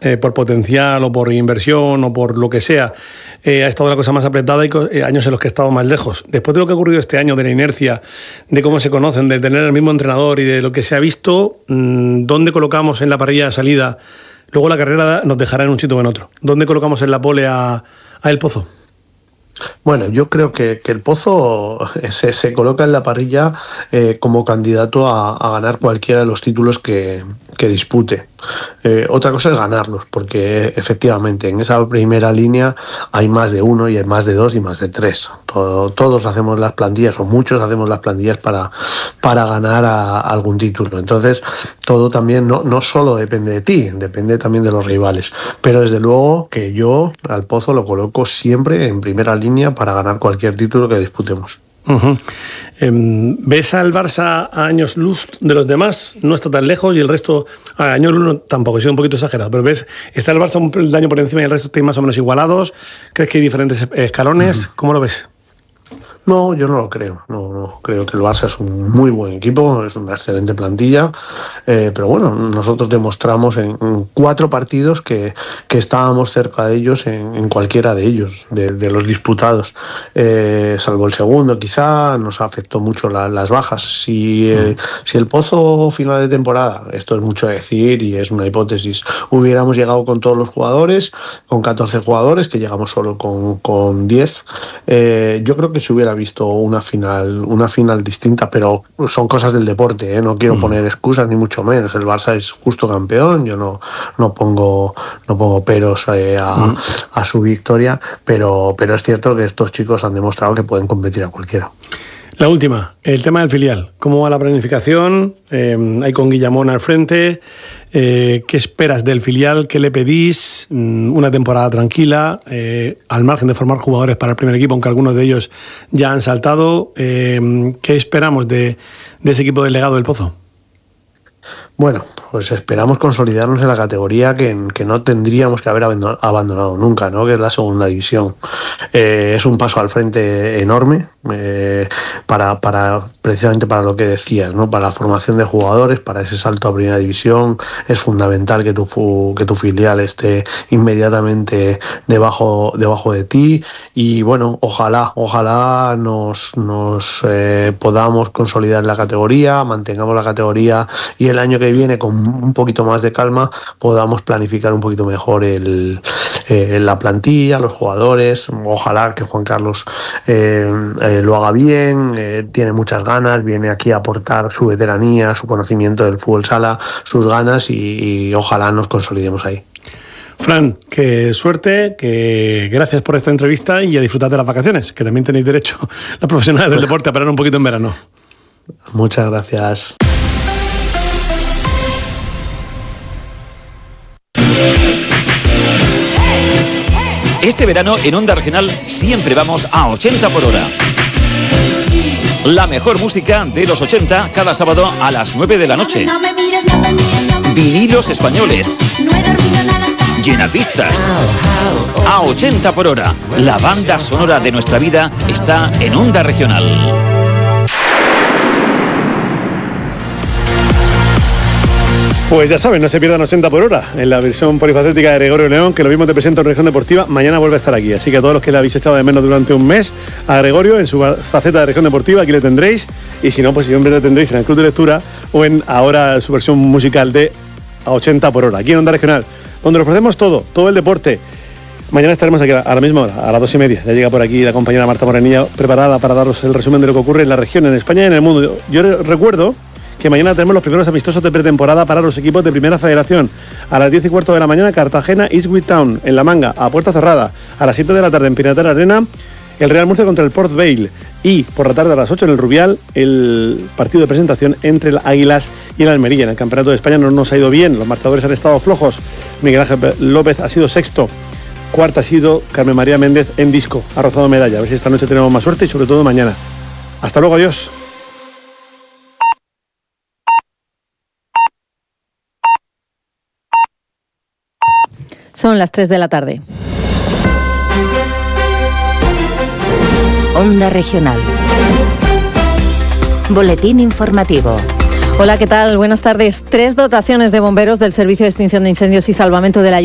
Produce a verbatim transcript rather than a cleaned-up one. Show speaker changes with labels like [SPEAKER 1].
[SPEAKER 1] eh, por potencial o por inversión o por lo que sea, eh, ha estado la cosa más apretada y eh, años en los que ha estado más lejos. Después de lo que ha ocurrido este año, de la inercia, de cómo se conocen, de tener el mismo entrenador y de lo que se ha visto, mmm, ¿dónde colocamos en la parrilla de salida? Luego la carrera nos dejará en un sitio o en otro. ¿Dónde colocamos en la pole a, a El Pozo?
[SPEAKER 2] Bueno, yo creo que, que el Pozo se, se coloca en la parrilla eh, como candidato a, a ganar cualquiera de los títulos que, que dispute. Eh, otra cosa es ganarlos, porque efectivamente en esa primera línea hay más de uno y hay más de dos y más de tres. Todo, todos hacemos las plantillas, o muchos hacemos las plantillas para, para ganar a, a algún título. Entonces, todo también no, no solo depende de ti, depende también de los rivales. Pero desde luego que yo al Pozo lo coloco siempre en primera línea para ganar cualquier título que disputemos.
[SPEAKER 1] Uh-huh. Eh, ¿Ves al Barça a años luz de los demás? No está tan lejos y el resto, a años luz no, tampoco, he sido un poquito exagerado, pero ¿ves? ¿Está el Barça un año por encima y el resto estáis más o menos igualados? ¿Crees que hay diferentes escalones? Uh-huh. ¿Cómo lo ves?
[SPEAKER 2] No, yo no lo creo. No, no creo que el Barça es un muy buen equipo, es una excelente plantilla, eh, pero bueno, nosotros demostramos en, en cuatro partidos que, que estábamos cerca de ellos en, en cualquiera de ellos, de, de los disputados, eh, salvo el segundo, quizá nos afectó mucho la, las bajas. Si, eh, mm. si el Pozo final de temporada, esto es mucho decir y es una hipótesis, hubiéramos llegado con todos los jugadores, con catorce jugadores, que llegamos solo con, con diez, eh, yo creo que se hubiera visto una final una final distinta, pero son cosas del deporte, ¿eh? No quiero mm. poner excusas ni mucho menos. El Barça es justo campeón, yo no, no pongo no pongo peros eh, a, mm. a su victoria, pero, pero es cierto que estos chicos han demostrado que pueden competir a cualquiera.
[SPEAKER 1] La última, el tema del filial. ¿Cómo va la planificación? Eh, hay con Guillamón al frente. Eh, ¿Qué esperas del filial? ¿Qué le pedís? Una temporada tranquila, eh, al margen de formar jugadores para el primer equipo, aunque algunos de ellos ya han saltado. Eh, ¿Qué esperamos de, de ese equipo del legado del Pozo?
[SPEAKER 2] Bueno, pues esperamos consolidarnos en la categoría que, que no tendríamos que haber abandonado nunca, ¿no? Que es la segunda división. Eh, es un paso al frente enorme eh, para, para precisamente para lo que decías, ¿no? Para la formación de jugadores, para ese salto a primera división. Es fundamental que tu, que tu filial esté inmediatamente debajo, debajo de ti y bueno, ojalá, ojalá nos, nos eh, podamos consolidar en la categoría, mantengamos la categoría y el año que viene con un poquito más de calma podamos planificar un poquito mejor el, eh, la plantilla, los jugadores. Ojalá que Juan Carlos eh, eh, lo haga bien, eh, tiene muchas ganas, viene aquí a aportar su veteranía, su conocimiento del fútbol sala, sus ganas y, y ojalá nos consolidemos ahí.
[SPEAKER 1] Fran, que suerte, que gracias por esta entrevista y a disfrutar de las vacaciones, que también tenéis derecho los profesionales del deporte a parar un poquito en verano.
[SPEAKER 2] Muchas gracias.
[SPEAKER 3] Este verano en Onda Regional siempre vamos a ochenta por hora. La mejor música de los ochenta cada sábado a las nueve de la noche. Vinilos españoles. Llenapistas. A ochenta por hora. La banda sonora de nuestra vida está en Onda Regional.
[SPEAKER 1] Pues ya saben, no se pierdan ochenta por hora en la versión polifacética de Gregorio León, que lo mismo te presenta en Región Deportiva, mañana vuelve a estar aquí. Así que a todos los que le habéis echado de menos durante un mes, a Gregorio en su faceta de Región Deportiva, aquí le tendréis, y si no, pues siempre le tendréis en el Club de Lectura o en ahora su versión musical de a ochenta por hora, aquí en Onda Regional, donde le ofrecemos todo, todo el deporte. Mañana estaremos aquí a la misma hora, a las dos y media. Ya llega por aquí la compañera Marta Morenilla preparada para daros el resumen de lo que ocurre en la región, en España y en el mundo. Yo recuerdo que mañana tenemos los primeros amistosos de pretemporada para los equipos de Primera Federación. A las diez y cuarto de la mañana, Cartagena, Eastwood Town, en La Manga, a puerta cerrada. A las siete de la tarde, en Pinatar Arena, el Real Murcia contra el Port Vale. Y por la tarde a las ocho en el Rubial, el partido de presentación entre el Águilas y el Almería. En el Campeonato de España no nos ha ido bien, los marcadores han estado flojos. Miguel Ángel López ha sido sexto. Cuarta ha sido Carmen María Méndez en disco. Ha rozado medalla. A ver si esta noche tenemos más suerte y sobre todo mañana. Hasta luego, adiós.
[SPEAKER 4] Son las tres de la tarde.
[SPEAKER 5] Onda Regional. Boletín informativo.
[SPEAKER 4] Hola, ¿qué tal? Buenas tardes. Tres dotaciones de bomberos del Servicio de Extinción de Incendios y Salvamento de la